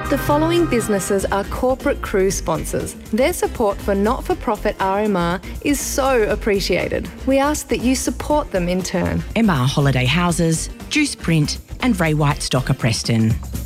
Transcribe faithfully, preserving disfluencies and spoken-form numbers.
The following businesses are corporate cruise sponsors. Their support for not-for-profit R M R is so appreciated. We ask that you support them in turn. M R Holiday Houses, Juice Print and Ray White Stocker Preston.